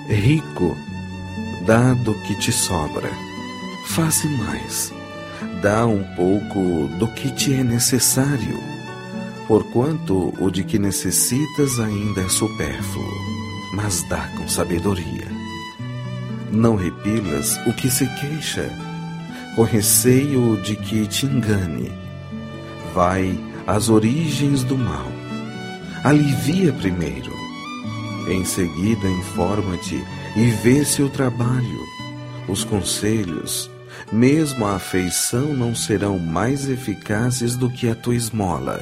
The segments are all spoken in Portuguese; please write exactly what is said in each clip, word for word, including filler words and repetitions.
Rico, dá do que te sobra. Faze mais. Dá um pouco do que te é necessário, porquanto o de que necessitas ainda é supérfluo, mas dá com sabedoria. Não repilas o que se queixa, com receio de que te engane. Vai às origens do mal. Alivia primeiro. Em seguida, informa-te e vê se o trabalho, os conselhos, mesmo a afeição não serão mais eficazes do que a tua esmola.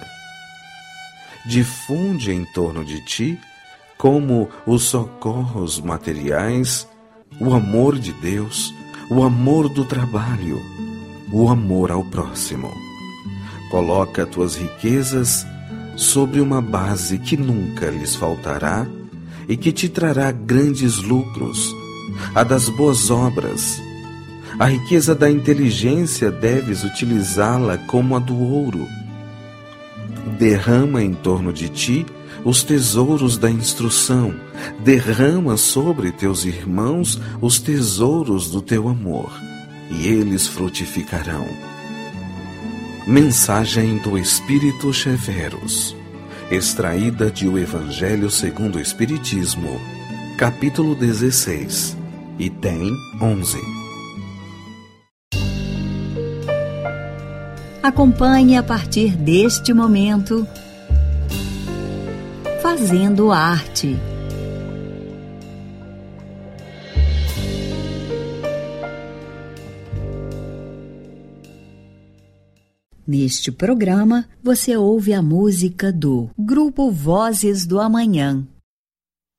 Difunde em torno de ti, como os socorros materiais, o amor de Deus, o amor do trabalho, o amor ao próximo. Coloca tuas riquezas sobre uma base que nunca lhes faltará e que te trará grandes lucros, a das boas obras. A riqueza da inteligência deves utilizá-la como a do ouro. Derrama em torno de ti os tesouros da instrução, derrama sobre teus irmãos os tesouros do teu amor, e eles frutificarão. Mensagem do Espírito Xeveros, extraída de O Evangelho segundo o Espiritismo, capítulo dezesseis, item onze. Acompanhe a partir deste momento Fazendo Arte. Neste programa, você ouve a música do Grupo Vozes do Amanhã,